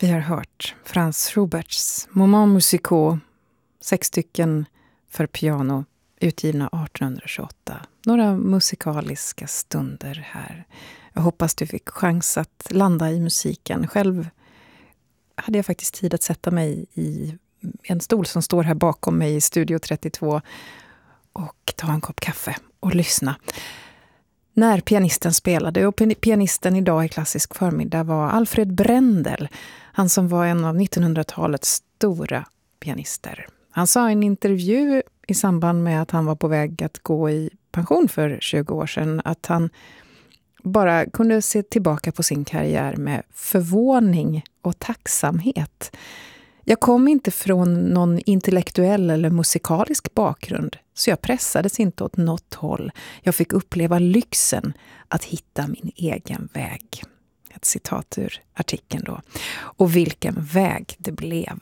Vi har hört Franz Schuberts Moments musicaux, 6 stycken för piano, utgivna 1828. Några musikaliska stunder här. Jag hoppas du fick chans att landa i musiken. Själv hade jag faktiskt tid att sätta mig i en stol som står här bakom mig i Studio 32 och ta en kopp kaffe och lyssna. När pianisten spelade, och pianisten idag i Klassisk förmiddag var Alfred Brendel, han som var en av 1900-talets stora pianister. Han sa i en intervju i samband med att han var på väg att gå i pension för 20 år sedan att han bara kunde se tillbaka på sin karriär med förvåning och tacksamhet. Jag kom inte från någon intellektuell eller musikalisk bakgrund, så jag pressades inte åt något håll. Jag fick uppleva lyxen att hitta min egen väg. Ett citat ur artikeln då. Och vilken väg det blev.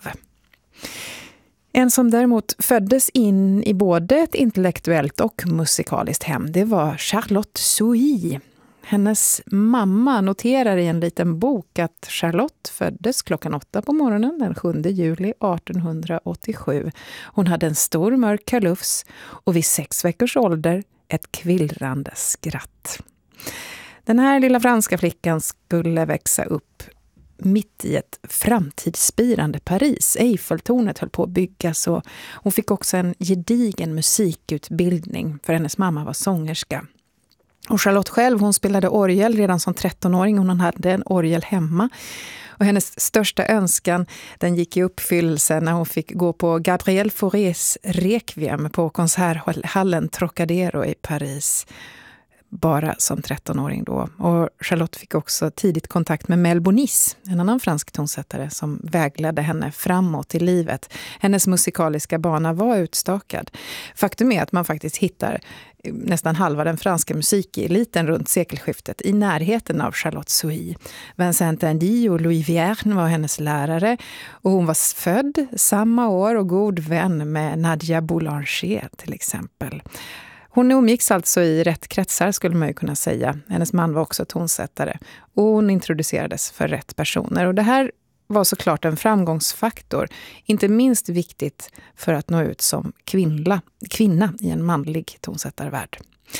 En som däremot föddes in i både ett intellektuellt och musikaliskt hem, det var Charlotte Souhy. Hennes mamma noterar i en liten bok att Charlotte föddes klockan 8 på morgonen den 7 juli 1887. Hon hade en stor mörk kalufs och vid 6 veckors ålder ett kvillrande skratt. Den här lilla franska flickan skulle växa upp mitt i ett framtidsspirande Paris. Eiffeltornet höll på att byggas och hon fick också en gedigen musikutbildning för hennes mamma var sångerska. Och Charlotte själv, hon spelade orgel redan som 13-åring. Hon hade en orgel hemma. Och hennes största önskan, den gick i uppfyllelse när hon fick gå på Gabriel Faurés Requiem på konserthallen Trocadero i Paris. Bara som 13-åring då. Och Charlotte fick också tidigt kontakt med Mel Bonis, en annan fransk tonsättare som vägledde henne framåt i livet. Hennes musikaliska bana var utstakad. Faktum är att man faktiskt hittar nästan halva den franska musikeliten runt sekelskiftet i närheten av Charlotte Souhy. Vincent Indy och Louis Vierne var hennes lärare och hon var född samma år och god vän med Nadia Boulanger till exempel. Hon umgicks alltså i rätt kretsar skulle man ju kunna säga. Hennes man var också tonsättare och hon introducerades för rätt personer. Och det här var såklart en framgångsfaktor, inte minst viktigt för att nå ut som kvinna i en manlig tonsättarvärld.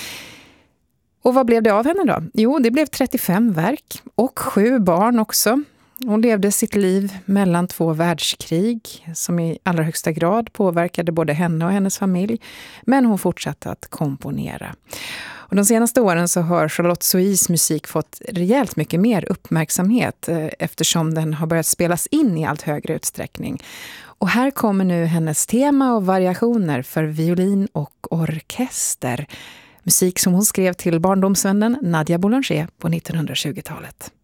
Och vad blev det av henne då? Jo, det blev 35 verk och 7 barn också. Hon levde sitt liv mellan 2 världskrig som i allra högsta grad påverkade både henne och hennes familj. Men hon fortsatte att komponera. Och de senaste åren så har Charlotte Souhys musik fått rejält mycket mer uppmärksamhet eftersom den har börjat spelas in i allt högre utsträckning. Och här kommer nu hennes tema och variationer för violin och orkester. Musik som hon skrev till barndomsvännen Nadia Boulanger på 1920-talet.